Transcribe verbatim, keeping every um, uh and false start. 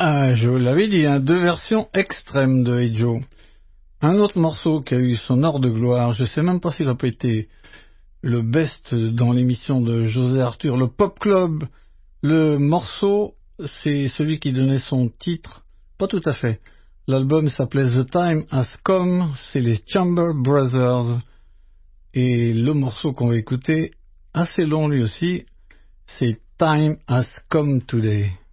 Ah, je vous l'avais dit, hein, deux versions extrêmes de Hey Joe. Un autre morceau qui a eu son heure de gloire, je sais même pas s'il a pas été le best dans l'émission de José Arthur, le Pop Club. Le morceau, c'est celui qui donnait son titre, pas tout à fait. L'album s'appelait The Time Has Come, c'est les Chamber Brothers. Et le morceau qu'on va écouter, assez long lui aussi, c'est Time Has Come Today.